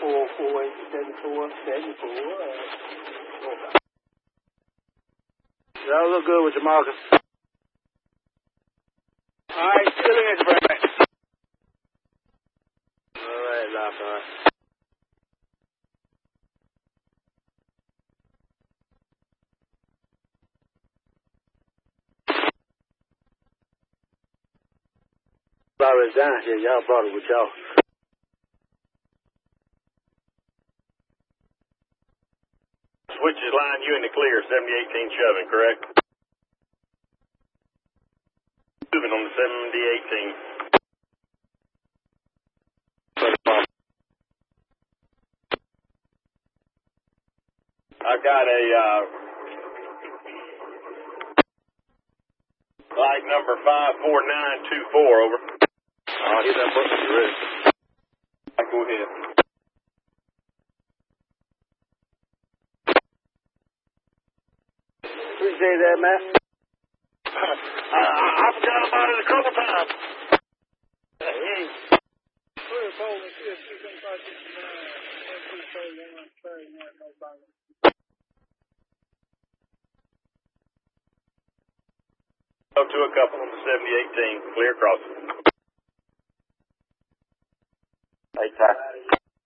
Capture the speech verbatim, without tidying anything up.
four four eight seven four seven four. That'll look good with your marker. All right, still in, Brad. All right, Lockhart. Already down here. Y'all brought it with y'all. Switches line, you in the clear, seventy eighteen shoving, correct? Moving on the seventy eighteen. I got a, uh, flight number five four nine two four, over. I'll hit that button when you're ready. Go ahead. Appreciate that, man. I, I, I forgot about it a couple times. Hey. Up to a couple on the seventy eighteen, clear crossing. Hey, Ty.